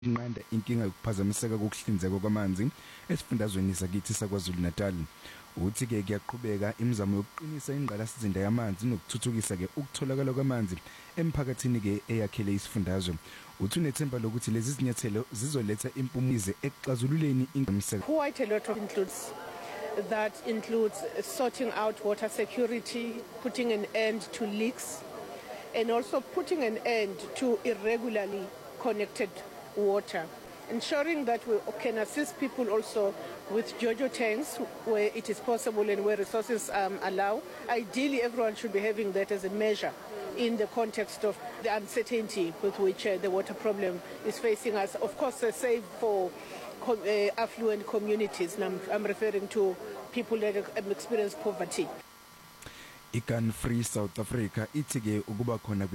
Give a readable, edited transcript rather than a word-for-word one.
inqanda inkinga yokuphazamiseka kokuhlinzeka kwamanzi esifundazweni sakithi saKwaZulu-Natal. Uthi ke kuyaqhubeka imizamo yokuqinisa ingqalasizinda yamanzi nokuthuthukisa ke ukutholakala kwamanzi emphakathini ke eyakhele isifundazwe. Uthi unethemba lokuthi lezi zinyathelo zizoletha impumuzo ekuxazululeni inkinga. Quite a lot of includes sorting out water security, putting an end to leaks, and also putting an end to irregularly connected water, ensuring that we can assist people also with JoJo tanks where it is possible and where resources allow. Ideally, everyone should be having that as a measure in the context of the uncertainty with which the water problem is facing us. Of course, save for affluent communities, and I'm referring to people that experience poverty. Ican Free South Africa ithi ke ukuba khona